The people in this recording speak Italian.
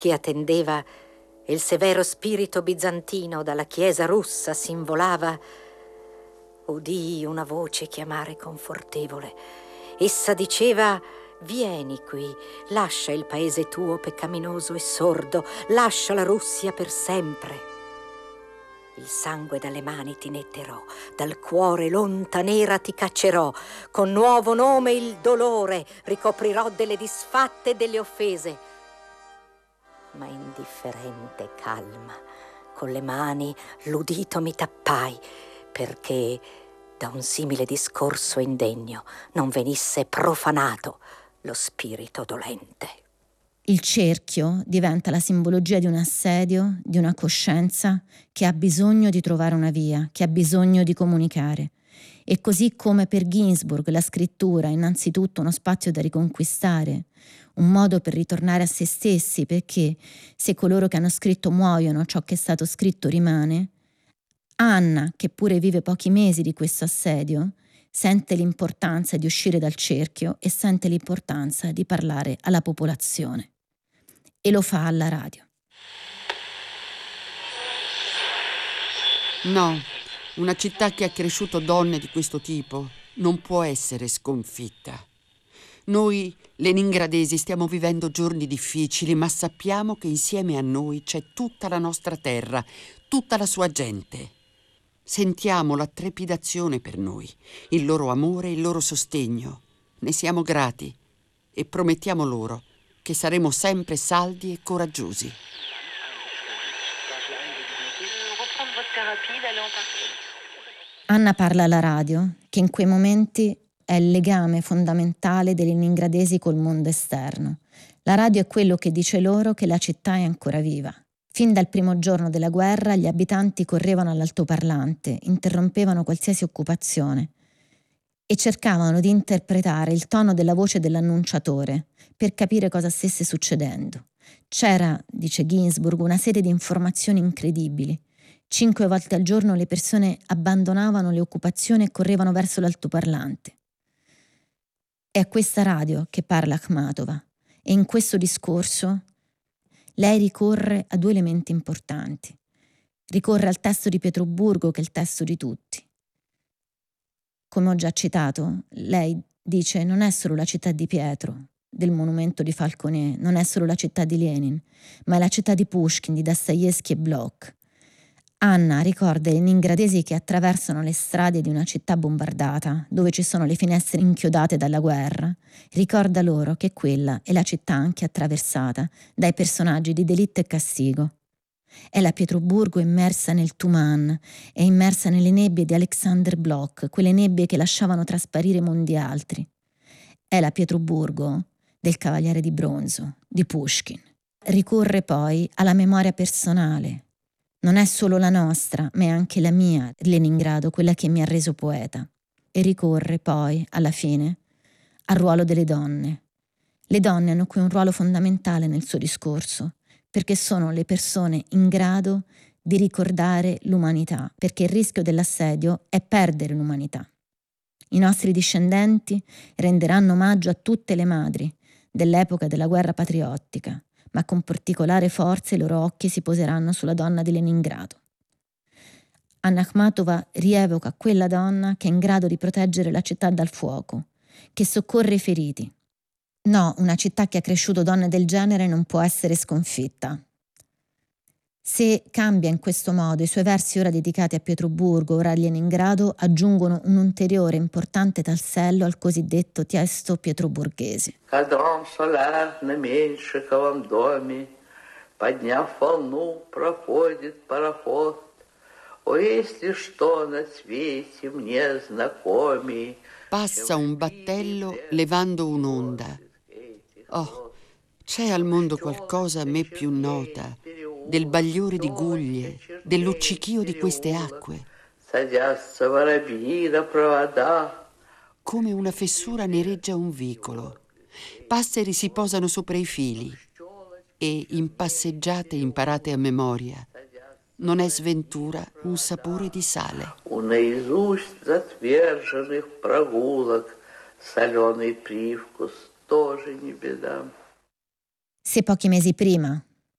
che attendeva e il severo spirito bizantino dalla chiesa russa s'involava, udii una voce chiamare confortevole. Essa diceva: vieni qui, lascia il paese tuo peccaminoso e sordo, lascia la Russia per sempre. Il sangue dalle mani ti netterò, dal cuore l'onta nera ti caccerò, con nuovo nome il dolore ricoprirò delle disfatte e delle offese. Ma indifferente calma, con le mani l'udito mi tappai, perché da un simile discorso indegno non venisse profanato lo spirito dolente. Il cerchio diventa la simbologia di un assedio, di una coscienza che ha bisogno di trovare una via, che ha bisogno di comunicare. E così come per Ginsburg la scrittura è innanzitutto uno spazio da riconquistare, un modo per ritornare a se stessi, perché se coloro che hanno scritto muoiono, ciò che è stato scritto rimane, Anna, che pure vive pochi mesi di questo assedio, sente l'importanza di uscire dal cerchio e sente l'importanza di parlare alla popolazione. E lo fa alla radio. No, una città che ha cresciuto donne di questo tipo non può essere sconfitta. Noi, leningradesi, stiamo vivendo giorni difficili, ma sappiamo che insieme a noi c'è tutta la nostra terra, tutta la sua gente. Sentiamo la trepidazione per noi, il loro amore e il loro sostegno. Ne siamo grati e promettiamo loro che saremo sempre saldi e coraggiosi. Anna parla alla radio, che in quei momenti è il legame fondamentale dei leningradesi col mondo esterno. La radio è quello che dice loro che la città è ancora viva. Fin dal primo giorno della guerra gli abitanti correvano all'altoparlante, interrompevano qualsiasi occupazione e cercavano di interpretare il tono della voce dell'annunciatore per capire cosa stesse succedendo. C'era, dice Ginsburg, una serie di informazioni incredibili. 5 volte al giorno le persone abbandonavano le occupazioni e correvano verso l'altoparlante. È a questa radio che parla Akhmatova e in questo discorso lei ricorre a 2 elementi importanti. Ricorre al testo di Pietroburgo, che è il testo di tutti. Come ho già citato, lei dice: non è solo la città di Pietro, del monumento di Falconet, non è solo la città di Lenin, ma è la città di Pushkin, di Dostoevskij e Blok. Anna ricorda i leningradesi che attraversano le strade di una città bombardata, dove ci sono le finestre inchiodate dalla guerra. Ricorda loro che quella è la città anche attraversata dai personaggi di Delitto e Castigo. È la Pietroburgo immersa nel Tuman, è immersa nelle nebbie di Alexander Blok, quelle nebbie che lasciavano trasparire mondi altri. È la Pietroburgo del Cavaliere di Bronzo, di Pushkin. Ricorre poi alla memoria personale. Non è solo la nostra, ma è anche la mia, Leningrado, quella che mi ha reso poeta. E ricorre poi, alla fine, al ruolo delle donne. Le donne hanno qui un ruolo fondamentale nel suo discorso, perché sono le persone in grado di ricordare l'umanità, perché il rischio dell'assedio è perdere l'umanità. I nostri discendenti renderanno omaggio a tutte le madri dell'epoca della guerra patriottica, ma con particolare forza i loro occhi si poseranno sulla donna di Leningrado. Anna Akhmatova rievoca quella donna che è in grado di proteggere la città dal fuoco, che soccorre i feriti. No, una città che ha cresciuto donne del genere non può essere sconfitta. Se cambia in questo modo, i suoi versi ora dedicati a Pietroburgo, ora a Leningrado, aggiungono un ulteriore importante tassello al cosiddetto testo pietroburghese. Кадром солар на Меньшиковом доме, подняв волну, проходит пароход. О, если что на свете мне знакомей. Passa un battello levando un'onda. Oh, c'è al mondo qualcosa a me più nota del bagliore di guglie, del luccichio di queste acque. Come una fessura nereggia un vicolo. Passeri si posano sopra i fili e in passeggiate imparate a memoria non è sventura un sapore di sale. Se pochi mesi prima